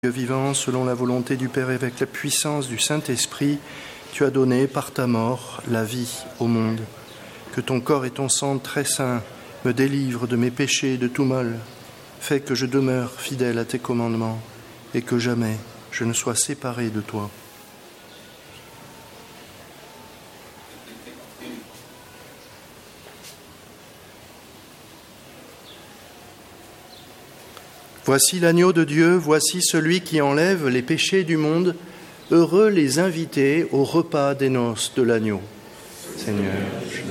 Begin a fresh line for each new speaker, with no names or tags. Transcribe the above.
Dieu vivant, selon la volonté du Père et avec la puissance du Saint-Esprit, tu as donné par ta mort la vie au monde. Que ton corps et ton sang très saints me délivrent de mes péchés et de tout mal. Fais que je demeure fidèle à tes commandements et que jamais je ne sois séparé de toi. Voici l'agneau de Dieu, voici celui qui enlève les péchés du monde. Heureux les invités au repas des noces de l'agneau. Seigneur, je